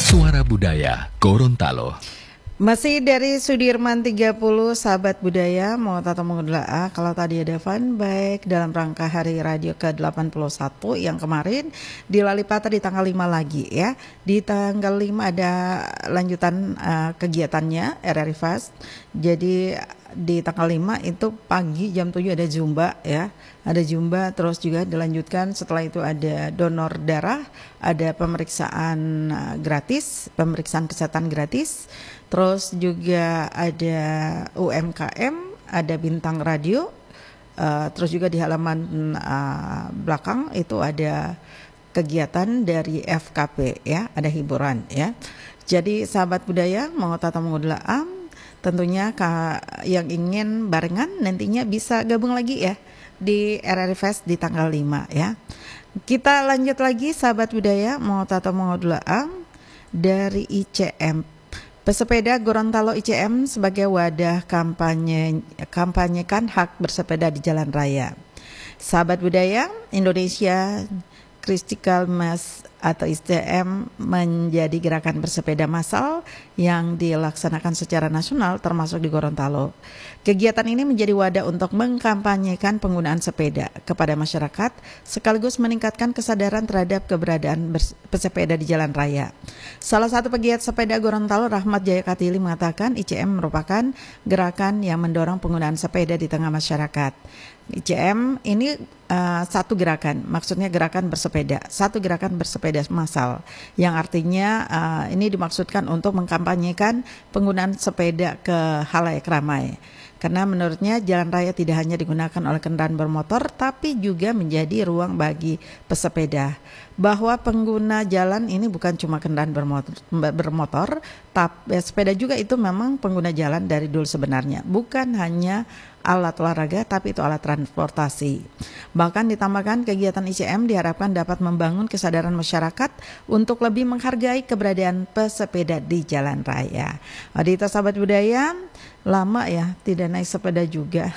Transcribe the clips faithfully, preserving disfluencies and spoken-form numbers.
Suara Budaya Gorontalo. Masih dari Sudirman tiga puluh, sahabat budaya, mau tata mengulah. Kalau tadi ada fun baik dalam rangka Hari Radio ke delapan puluh satu yang kemarin di Lalipata di tanggal lima lagi ya. Di tanggal lima ada lanjutan uh, kegiatannya R R I Fast. Jadi di tanggal lima itu pagi jam tujuh ada Zumba ya. Ada Zumba, terus juga dilanjutkan setelah itu ada donor darah, ada pemeriksaan uh, gratis, pemeriksaan kesehatan gratis. Terus juga ada U M K M, ada bintang radio, uh, terus juga di halaman uh, belakang itu ada kegiatan dari F K P ya, ada hiburan ya. Jadi sahabat budaya mau tata mengulah, tentunya yang ingin barengan nantinya bisa gabung lagi ya di R R I Fest di tanggal lima ya. Kita lanjut lagi sahabat budaya mau tata mengulah dari I C M. Pesepeda Gorontalo I C M sebagai wadah kampanye kampanyekan hak bersepeda di jalan raya. Sahabat budaya, Indonesia Critical Mass atau I C M menjadi gerakan bersepeda massal yang dilaksanakan secara nasional termasuk di Gorontalo. Kegiatan ini menjadi wadah untuk mengkampanyekan penggunaan sepeda kepada masyarakat sekaligus meningkatkan kesadaran terhadap keberadaan bersepeda di jalan raya. Salah satu pegiat sepeda Gorontalo, Rahmat Jayakatili, mengatakan I C M merupakan gerakan yang mendorong penggunaan sepeda di tengah masyarakat. I C M ini uh, satu gerakan, maksudnya gerakan bersepeda, satu gerakan bersepeda massal, yang artinya uh, ini dimaksudkan untuk mengkampanyekan penggunaan sepeda ke halayak ramai. Karena menurutnya jalan raya tidak hanya digunakan oleh kendaraan bermotor, tapi juga menjadi ruang bagi pesepeda. Bahwa pengguna jalan ini bukan cuma kendaraan bermotor, bermotor tapi sepeda juga itu memang pengguna jalan dari dulu sebenarnya. Bukan hanya alat olahraga, tapi itu alat transportasi. Bahkan ditambahkan kegiatan I C M diharapkan dapat membangun kesadaran masyarakat untuk lebih menghargai keberadaan pesepeda di jalan raya. Adita sahabat budaya, lama ya tidak naik sepeda juga.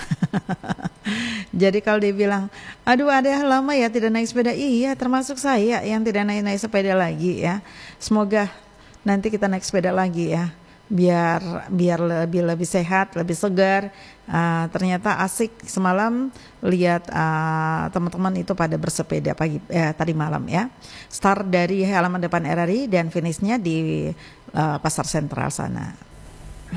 Jadi kalau dia bilang, aduh ada lama ya tidak naik sepeda, iya termasuk saya yang tidak naik-naik sepeda lagi ya. Semoga nanti kita naik sepeda lagi ya. biar biar lebih lebih sehat, lebih segar. Uh, ternyata asik semalam lihat uh, teman-teman itu pada bersepeda pagi eh, tadi malam ya. Start dari halaman depan R R I dan finishnya di uh, Pasar Sentral sana.